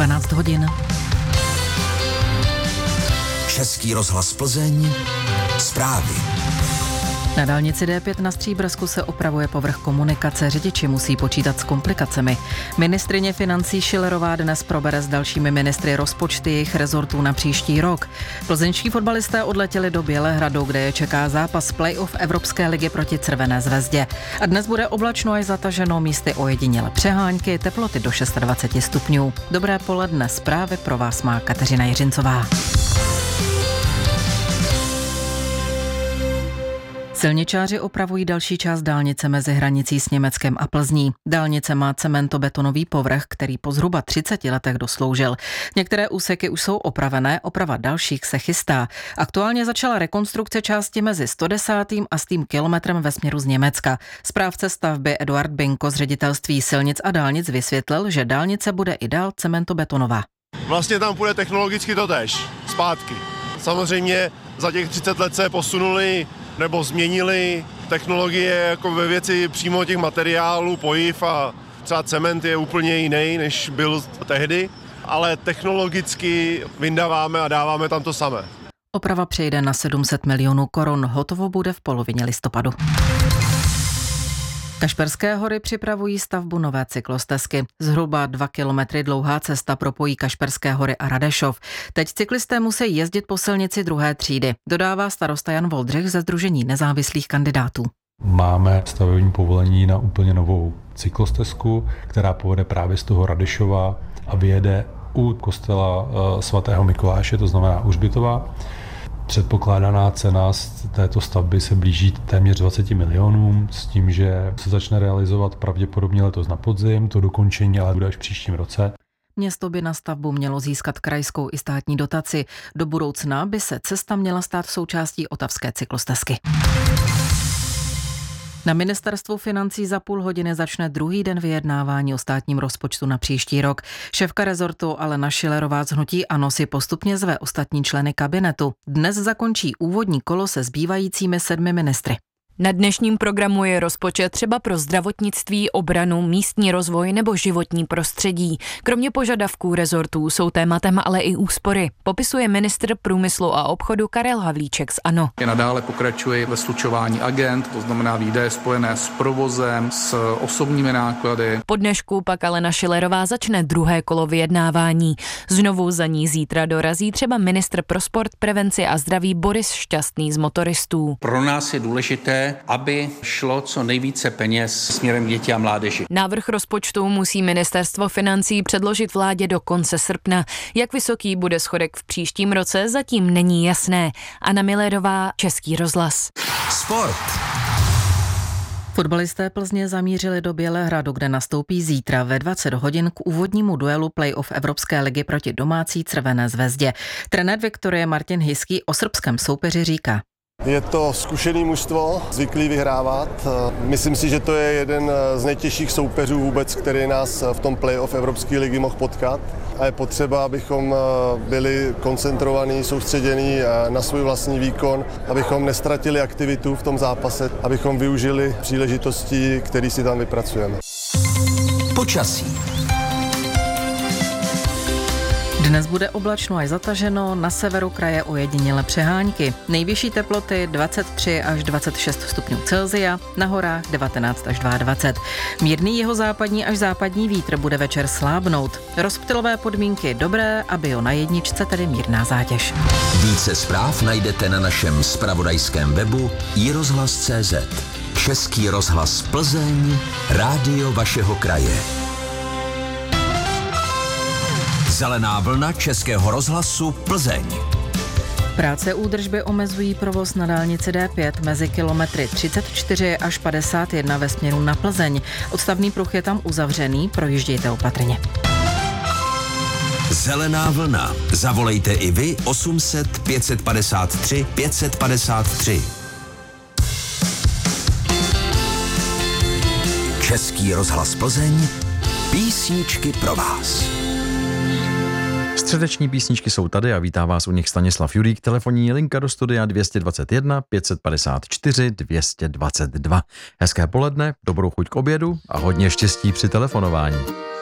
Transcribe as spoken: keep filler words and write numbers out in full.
dvanáct hodin. Český rozhlas Plzeň, zprávy. Na dálnici D pět na Stříbrsku se opravuje povrch komunikace, řidiči musí počítat s komplikacemi. Ministryně financí Schillerová dnes probere s dalšími ministry rozpočty jejich rezortů na příští rok. Plzeňští fotbalisté odletěli do Bělehradu, kde je čeká zápas playoff Evropské ligy proti Crvené zvezdě. A dnes bude oblačno až zataženo, místy ojediněle přehánky, teploty do dvacet šest stupňů. Dobré poledne, zprávy pro vás má Kateřina Jiřincová. Silničáři opravují další část dálnice mezi hranicí s Německem a Plzní. Dálnice má cementobetonový povrch, který po zhruba třiceti letech dosloužil. Některé úseky už jsou opravené, oprava dalších se chystá. Aktuálně začala rekonstrukce části mezi sto desátým a stým kilometrem ve směru z Německa. Správce stavby Eduard Binko z ředitelství silnic a dálnic vysvětlil, že dálnice bude i dál cementobetonová. Vlastně tam půjde technologicky totéž, zpátky. Samozřejmě za těch třicet let se posunuli nebo změnili technologie jako ve věci přímo těch materiálů, pojiv a třeba cement je úplně jiný, než byl tehdy, ale technologicky vyndáváme a dáváme tam to samé. Oprava přejde na sedm set milionů korun, hotovo bude v polovině listopadu. Kašperské hory připravují stavbu nové cyklostezky. Zhruba dva kilometry dlouhá cesta propojí Kašperské hory a Radešov. Teď cyklisté musí jezdit po silnici druhé třídy, dodává starosta Jan Voldřich ze Sdružení nezávislých kandidátů. Máme stavební povolení na úplně novou cyklostezku, která povede právě z toho Radešova a vyjede u kostela svatého Mikuláše, to znamená u Hřbitova. Předpokládaná cena z této stavby se blíží téměř dvacet milionům, s tím, že se začne realizovat pravděpodobně letos na podzim, to dokončení ale bude až v příštím roce. Město by na stavbu mělo získat krajskou i státní dotaci. Do budoucna by se cesta měla stát součástí otavské cyklostezky. Na ministerstvu financí za půl hodiny začne druhý den vyjednávání o státním rozpočtu na příští rok. Šéfka rezortu Alena Schillerová z hnutí ANO si postupně zve ostatní členy kabinetu. Dnes zakončí úvodní kolo se zbývajícími sedmi ministry. Na dnešním programu je rozpočet třeba pro zdravotnictví, obranu, místní rozvoj nebo životní prostředí. Kromě požadavků rezortů jsou tématem ale i úspory. Popisuje ministr průmyslu a obchodu Karel Havlíček z ANO. I nadále pokračuje ve slučování agent, to znamená výdaje spojené s provozem, s osobními náklady. Po dnešku pak Alena Schillerová začne druhé kolo vyjednávání. Znovu za ní zítra dorazí třeba ministr pro sport, prevenci a zdraví Boris Šťastný z motoristů. Pro nás je důležité, aby šlo co nejvíce peněz směrem k děti a mládeži. Návrh rozpočtu musí ministerstvo financí předložit vládě do konce srpna. Jak vysoký bude schodek v příštím roce, zatím není jasné. Anna Millerová, Český rozhlas. Sport. Fotbalisté Plzně zamířili do Bělehradu, kde nastoupí zítra ve dvacet hodin k úvodnímu duelu playoff Evropské ligy proti domácí Crvené zvezdě. Trenér Viktorie Martin Hiský o srbském soupeři říká: Je to zkušený mužstvo, zvyklý vyhrávat. Myslím si, že to je jeden z nejtěžších soupeřů vůbec, který nás v tom playoff Evropské ligy mohl potkat. A je potřeba, abychom byli koncentrovaní, soustředění na svůj vlastní výkon, abychom nestratili aktivitu v tom zápase, abychom využili příležitosti, které si tam vypracujeme. Počasí. Dnes bude oblačno až zataženo, na severu kraje ojediněle přehánky. Nejvyšší teploty dvacet tři až dvacet šest stupňů Celsia, na horách devatenáct až dvacet dva. Mírný jihozápadní až západní vítr bude večer slábnout. Rozptylové podmínky dobré a bio na jedničce, tedy mírná zátěž. Více zpráv najdete na našem zpravodajském webu i rozhlas tečka cé zet. Český rozhlas Plzeň, rádio vašeho kraje. Zelená vlna Českého rozhlasu Plzeň. Práce údržby omezují provoz na dálnici D pět mezi kilometry třicet čtyři až padesát jedna ve směru na Plzeň. Odstavný pruh je tam uzavřený, projíždějte opatrně. Zelená vlna. Zavolejte i vy osm set pět padesát tři pět padesát tři. Český rozhlas Plzeň. Písničky pro vás. Středeční písničky jsou tady a vítá vás u nich Stanislav Jurík. Telefonní linka do studia dvě stě dvacet jedna pět padesát čtyři dvě stě dvacet dva. Hezké poledne, dobrou chuť k obědu a hodně štěstí při telefonování.